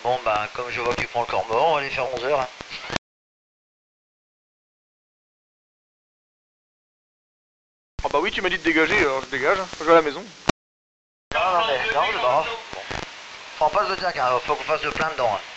Bon bah comme je vois que tu prends le corps mort, on va aller faire 11 heures. Hein. Ah bah oui, tu m'as dit de dégager, alors je dégage, je vais à la maison. Non mais bah, bon. Faut pas se dire qu'il faut qu'on fasse le plein dedans. Hein.